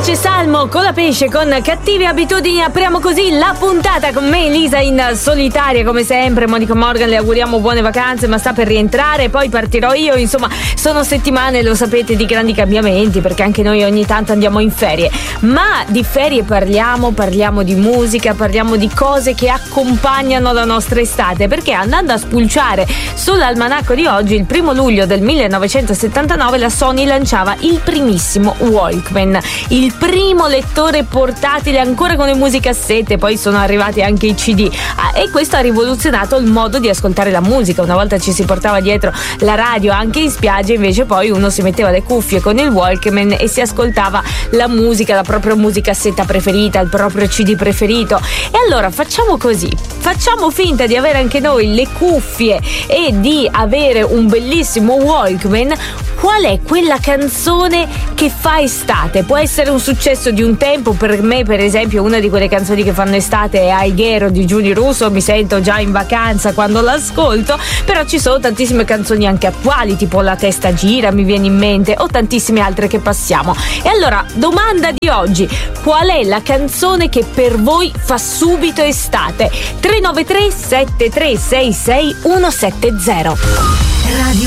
Pace Salmo con la pesce, con Cattive abitudini. Apriamo così la puntata con me, Elisa, in solitaria come sempre. Monica Morgan, le auguriamo buone vacanze, ma sta per rientrare, poi partirò io. Insomma, sono settimane, lo sapete, di grandi cambiamenti, perché anche noi ogni tanto andiamo in ferie. Ma di ferie parliamo di musica, parliamo di cose che accompagnano la nostra estate, perché andando a spulciare sull'almanacco di oggi, il 1 luglio del 1979, la Sony lanciava il primissimo Walkman, il primo lettore portatile ancora con le musicassette. Poi sono arrivati anche i CD, e questo ha rivoluzionato il modo di ascoltare la musica. Una volta ci si portava dietro la radio anche in spiaggia, invece poi uno si metteva le cuffie con il Walkman e si ascoltava la musica, la propria musicassetta preferita, il proprio CD preferito. E allora facciamo così, facciamo finta di avere anche noi le cuffie e di avere un bellissimo Walkman. Qual è quella canzone che fa estate? Può essere un successo di un tempo. Per me, per esempio, una di quelle canzoni che fanno estate è Aighiero di Giuni Russo. Mi sento già in vacanza quando l'ascolto. Però ci sono tantissime canzoni anche attuali, tipo La testa gira, mi viene in mente, o tantissime altre che passiamo. E allora, domanda di oggi: qual è la canzone che per voi fa subito estate? 393 7366 170. Radio